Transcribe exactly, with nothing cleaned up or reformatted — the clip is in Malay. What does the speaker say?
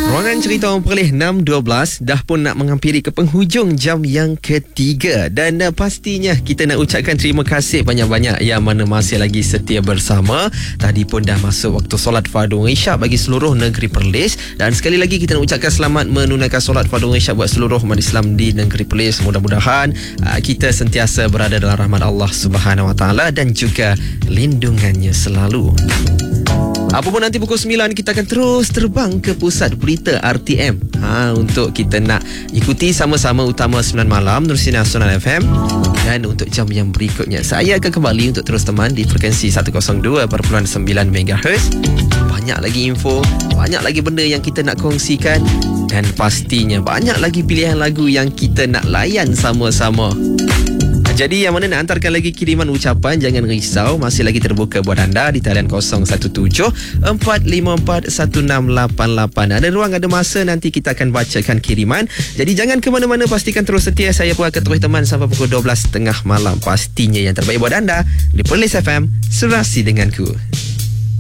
Ruangan Cerita Orang Perlis enam dua belas dah pun nak menghampiri ke penghujung jam yang ketiga. Dan uh, pastinya kita nak ucapkan terima kasih banyak-banyak yang mana masih lagi setia bersama. Tadi pun dah masuk waktu solat fardu isyak bagi seluruh negeri Perlis. Dan sekali lagi kita nak ucapkan selamat menunaikan solat fardu isyak buat seluruh umat Islam di negeri Perlis. Mudah-mudahan uh, kita sentiasa berada dalam rahmat Allah Subhanahu Wa Taala dan juga lindungannya selalu. Apapun nanti pukul sembilan kita akan terus terbang ke pusat berita R T M ha, untuk kita nak ikuti sama-sama utama sembilan malam Nur Sinar Sunan F M. Dan untuk jam yang berikutnya saya akan kembali untuk terus teman di frekuensi seratus dua perpuluhan sembilan megahertz. Banyak lagi info, banyak lagi benda yang kita nak kongsikan dan pastinya banyak lagi pilihan lagu yang kita nak layan sama-sama. Jadi yang mana nak hantarkan lagi kiriman ucapan, jangan risau, masih lagi terbuka buat anda di talian kosong satu tujuh empat lima empat satu enam lapan lapan. Ada ruang, ada masa, nanti kita akan bacakan kiriman. Jadi jangan ke mana-mana, pastikan terus setia. Saya pun akan terus teman sampai pukul dua belas tiga puluh malam. Pastinya yang terbaik buat anda di Perlis F M, serasi denganku.